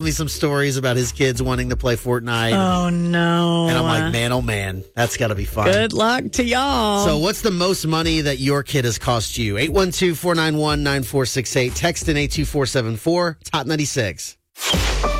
me some stories about his kids wanting to play Fortnite. Oh, no. And I'm like, man, oh, man, that's got to be fun. Good luck to y'all. So what's the most money that your kid has cost you? 812-491-9468. Text in 82474. Top 96.